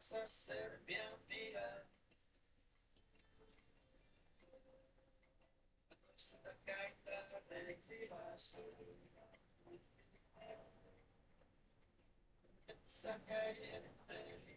vas a ser mi amiga. Nuestra carta de mensaje